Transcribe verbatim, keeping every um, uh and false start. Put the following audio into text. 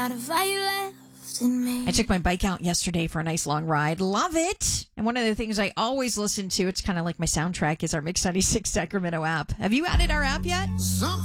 I took my bike out yesterday for a nice long ride. Love it. And one of the things I always listen to, it's kind of like my soundtrack, is our Mix ninety-six Sacramento app. Have you added our app yet?